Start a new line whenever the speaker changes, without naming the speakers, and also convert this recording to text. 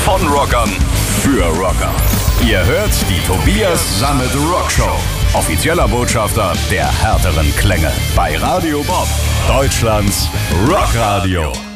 Von Rockern für Rocker. Ihr hört die Tobias Sammet Rock Show. Offizieller Botschafter der härteren Klänge bei Radio Bob, Deutschlands Rockradio.